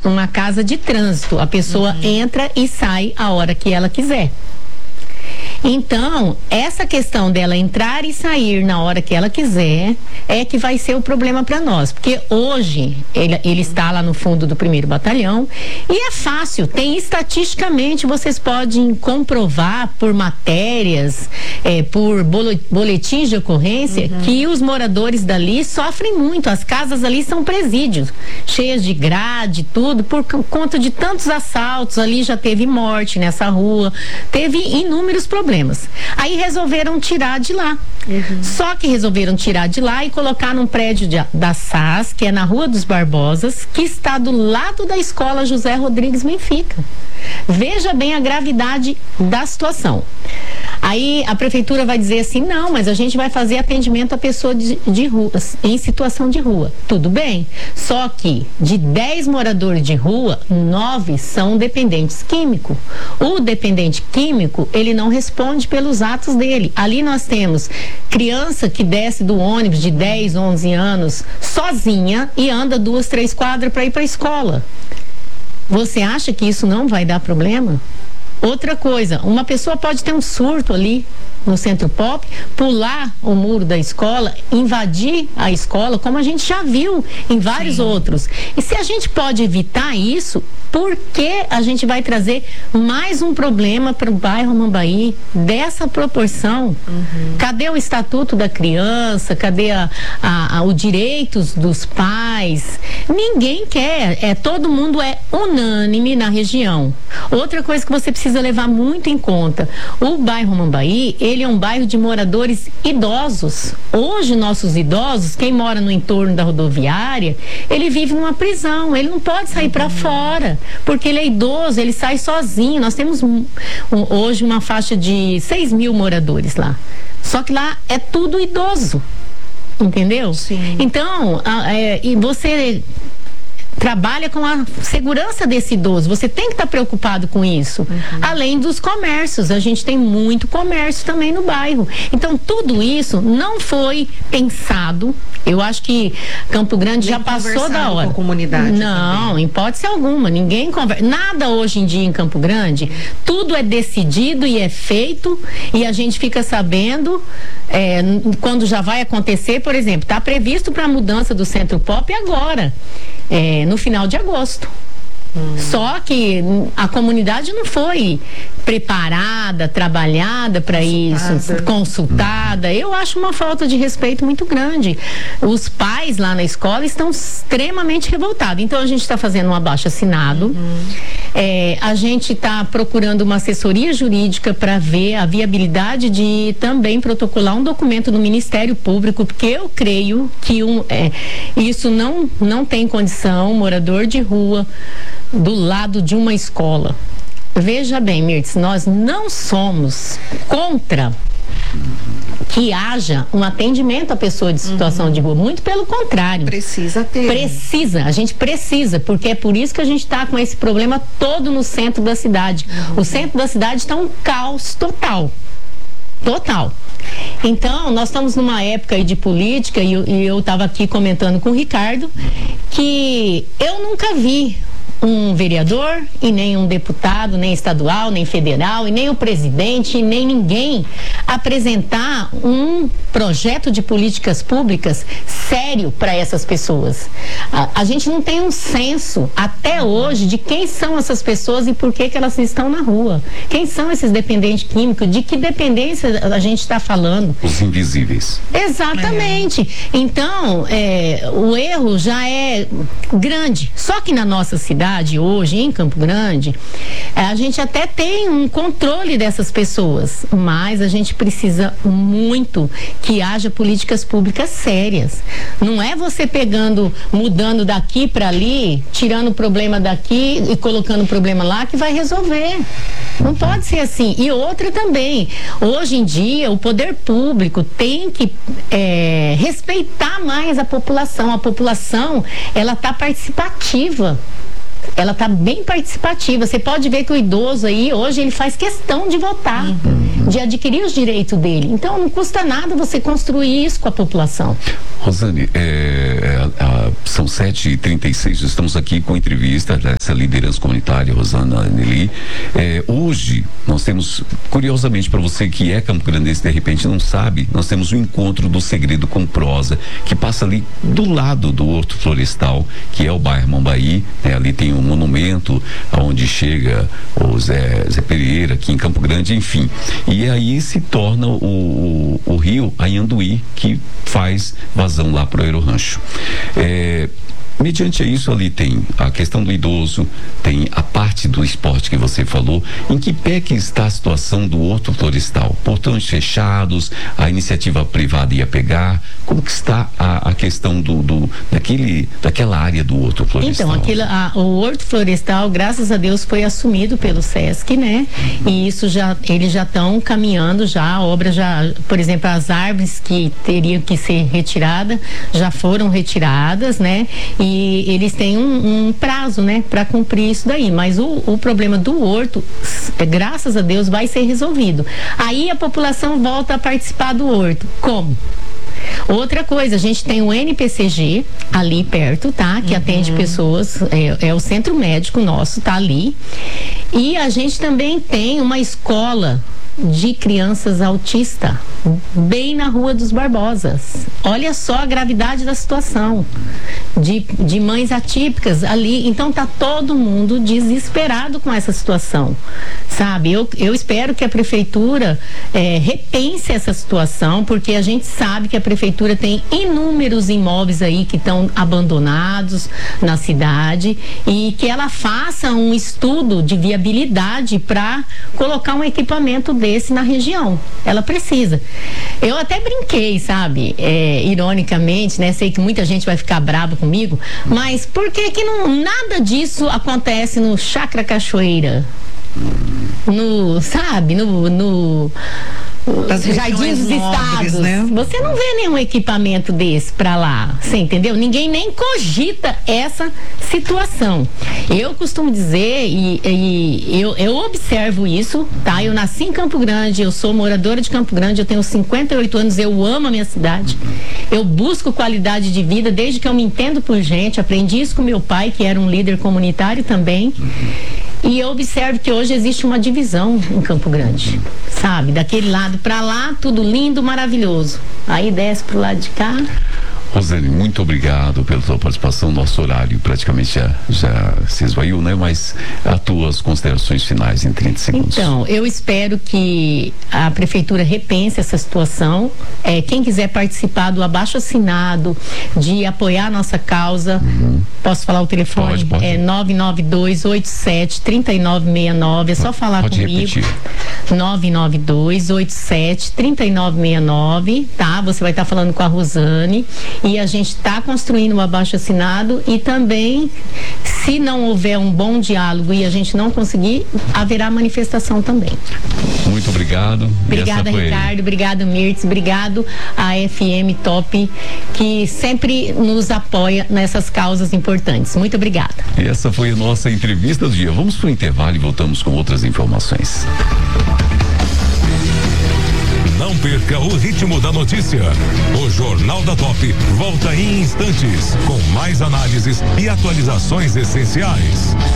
uma casa de trânsito. A pessoa entra e sai a hora que ela quiser. Então, essa questão dela entrar e sair na hora que ela quiser é que vai ser o problema para nós. Porque hoje ele está lá no fundo do 1º Batalhão e é fácil, estatisticamente vocês podem comprovar por matérias, por boletins de ocorrência, que os moradores dali sofrem muito. As casas ali são presídios, cheias de grade, tudo, por conta de tantos assaltos. Ali já teve morte nessa rua, teve inúmeros problemas. Aí resolveram tirar de lá. Só que resolveram tirar de lá e colocar num prédio da SAS, que é na Rua dos Barbosas, que está do lado da escola José Rodrigues Benfica. Veja bem a gravidade da situação. Aí a prefeitura vai dizer assim, não, mas a gente vai fazer atendimento a pessoa de rua, em situação de rua. Tudo bem, só que de 10 moradores de rua, 9 são dependentes químicos. O dependente químico, ele não responde pelos atos dele. Ali nós temos criança que desce do ônibus de 10, 11 anos sozinha e anda 2, 3 quadras para ir para a escola. Você acha que isso não vai dar problema? Outra coisa, uma pessoa pode ter um surto ali no Centro Pop, pular o muro da escola, invadir a escola, como a gente já viu em vários outros. E se a gente pode evitar isso, por que a gente vai trazer mais um problema para o bairro Mambaí dessa proporção? Cadê o Estatuto da Criança? Cadê os direitos dos pais? Ninguém quer, todo mundo é unânime na região. Outra coisa que você precisa levar muito em conta, o bairro Mambaí, ele é um bairro de moradores idosos. Hoje, nossos idosos, quem mora no entorno da rodoviária, ele vive numa prisão, ele não pode sair para fora, porque ele é idoso, ele sai sozinho. Nós temos hoje uma faixa de 6 mil moradores lá. Só que lá é tudo idoso, entendeu? Sim. Então, e você trabalha com a segurança desse idoso, você tem que estar preocupado com isso. Além dos comércios, a gente tem muito comércio também no bairro. Então, tudo isso não foi pensado. Eu acho que Campo Grande já passou da hora. Com a comunidade não, também. Em hipótese alguma, ninguém conversa. Nada hoje em dia em Campo Grande, tudo é decidido e é feito, e a gente fica sabendo quando já vai acontecer. Por exemplo, está previsto para a mudança do Centro Pop agora, no final de agosto. Só que a comunidade não foi preparada, trabalhada para isso, consultada. Eu acho uma falta de respeito muito grande. Os pais lá na escola estão extremamente revoltados. Então a gente está fazendo um abaixo-assinado. A gente está procurando uma assessoria jurídica para ver a viabilidade de também protocolar um documento no Ministério Público, porque eu creio que isso não tem condição, morador de rua do lado de uma escola. Veja bem, Mirtz, nós não somos contra que haja um atendimento à pessoa de situação de rua, muito pelo contrário. Precisa ter. A gente precisa, porque é por isso que a gente está com esse problema todo no centro da cidade. O centro da cidade está um caos total. Então, nós estamos numa época aí de política, e eu estava aqui comentando com o Ricardo, que eu nunca vi um vereador e nem um deputado, nem estadual, nem federal, e nem o presidente, nem ninguém apresentar um projeto de políticas públicas sério para essas pessoas. A gente não tem um censo até hoje de quem são essas pessoas e por que elas estão na rua. Quem são esses dependentes químicos? De que dependência a gente está falando? Os invisíveis. Exatamente. Então, o erro já é grande. Só que na nossa cidade hoje, em Campo Grande, a gente até tem um controle dessas pessoas, mas a gente precisa muito que haja políticas públicas sérias. Não é você mudando daqui para ali, tirando o problema daqui e colocando o problema lá que vai resolver. Não pode ser assim. E outra também, hoje em dia o poder público tem que respeitar mais a população. A população, ela está participativa. ela tá bem participativa. Você pode ver que o idoso aí, hoje, ele faz questão de votar, de adquirir os direitos dele. Então, não custa nada você construir isso com a população. Rosane, são 7h36, estamos aqui com a entrevista dessa liderança comunitária, Rosana Nelly. Hoje, nós temos, curiosamente, para você que é campograndense, de repente não sabe, nós temos o encontro do Segredo com Prosa, que passa ali do lado do Horto Florestal, que é o bairro Mambaí, né? Ali tem um monumento aonde chega o Zé Pereira, aqui em Campo Grande, enfim. E aí se torna o rio Anhanduí, que faz vazão lá para o Aerorancho. Mediante isso, ali tem a questão do idoso, tem a parte do esporte que você falou. Em que pé que está a situação do Horto Florestal? Portões fechados, a iniciativa privada ia pegar? Como que está a questão daquela área do Horto Florestal? Então, o Horto Florestal, graças a Deus, foi assumido pelo SESC, né? E isso eles já estão caminhando a obra por exemplo, as árvores que teriam que ser retiradas já foram retiradas, né? E eles têm um prazo, né, para cumprir isso daí. Mas o problema do horto, graças a Deus, vai ser resolvido. Aí a população volta a participar do horto. Como? Outra coisa, a gente tem o NPCG ali perto, tá? Que atende pessoas, é o centro médico nosso, tá ali. E a gente também tem uma escola de crianças autistas bem na Rua dos Barbosas. Olha só a gravidade da situação de mães atípicas ali. Então tá todo mundo desesperado com essa situação, sabe? Eu espero que a prefeitura repense essa situação, porque a gente sabe que a prefeitura tem inúmeros imóveis aí que estão abandonados na cidade, e que ela faça um estudo de viabilidade para colocar um equipamento desse na região. Ela precisa. Eu até brinquei, sabe? Ironicamente, né? Sei que muita gente vai ficar brava comigo, mas por que nada disso acontece no Chácara Cachoeira? No Jardim dos Estados, né? Você não vê nenhum equipamento desse pra lá, você entendeu? Ninguém nem cogita essa situação. Eu costumo dizer, e eu observo isso, tá? Eu nasci em Campo Grande, eu sou moradora de Campo Grande, eu tenho 58 anos, eu amo a minha cidade, eu busco qualidade de vida desde que eu me entendo por gente, aprendi isso com meu pai, que era um líder comunitário também. E eu observo que hoje existe uma divisão em Campo Grande, sabe? Daquele lado pra lá, tudo lindo, maravilhoso. Aí desce pro lado de cá. Rosane, muito obrigado pela sua participação. Nosso horário praticamente já se esvaiu, né? Mas as tuas considerações finais em 30 segundos. Então, eu espero que a prefeitura repense essa situação. Quem quiser participar do abaixo-assinado, de apoiar a nossa causa, posso falar o telefone? Pode. 99287-3969. É só falar pode comigo. Repetir. 99287-3969, tá? Você vai estar falando com a Rosane. E a gente está construindo um abaixo-assinado, e também, se não houver um bom diálogo e a gente não conseguir, haverá manifestação também. Muito obrigado. Obrigada, Ricardo. Obrigado, Mirtz. Obrigado à FM Top, que sempre nos apoia nessas causas importantes. Muito obrigada. E essa foi a nossa entrevista do dia. Vamos para o intervalo e voltamos com outras informações. Não perca o ritmo da notícia. O Jornal da Top volta em instantes com mais análises e atualizações essenciais.